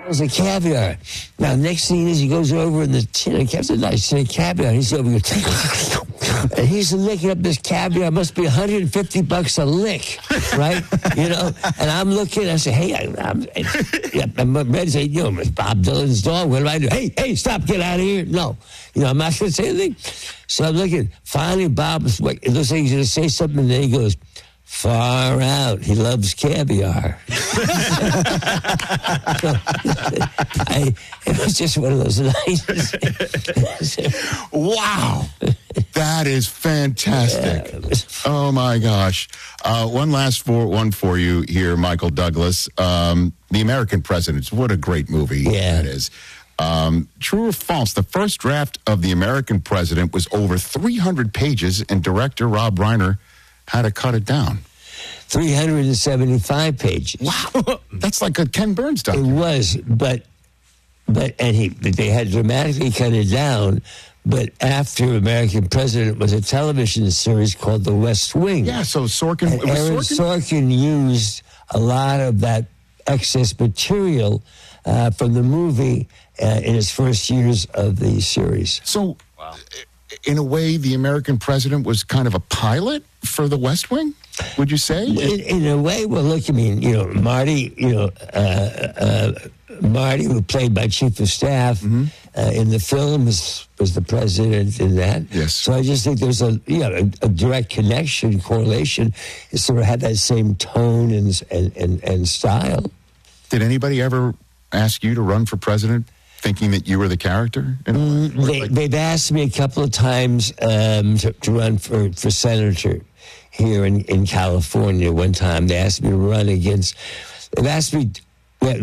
It's a caviar. Now, next thing is he goes over in the tin. He kept a nice tin of caviar. He's over here, and he's licking up this caviar. It must be $150 a lick, right? You know. And I'm looking. I say, "Hey, I'm ready to say, you know, it's Bob Dylan's dog. What do I do? Hey, stop! Get out of here! No, you know, I'm not going to say anything." So I'm looking. Finally, Bob it looks like he's going to say something, and then he goes, "Far out. He loves caviar." It was just one of those nights. Wow. That is fantastic. Oh, my gosh. One last one for you here, Michael Douglas. The American Presidents. What a great movie that is. True or false, the first draft of The American President was over 300 pages, and director Rob Reiner had to cut it down. 375 pages. Wow. That's like a Ken Burns It was, but they had dramatically cut it down. But after American President was a television series called The West Wing. Yeah, so Sorkin. And Aaron Sorkin used a lot of that excess material from the movie in his first years of the series. So, in a way, The American President was kind of a pilot for The West Wing, would you say? In a way, well, look, I mean, you know, Marty, Marty, who played my chief of staff in the film, was the president in that. Yes. So I just think there's a direct connection, correlation. It sort of had that same tone and style. Did anybody ever ask you to run for president, thinking that you were the character? They've asked me a couple of times to run for senator here in California. One time they asked me to run against. They've asked me